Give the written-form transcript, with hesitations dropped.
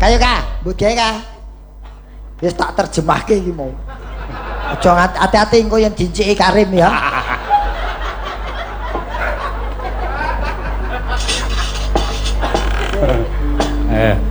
Ayo Kak, mbok gawe Kak. Wis tak terjemahke iki mau. Aja hati-hati engko yen dinciki Karim ya.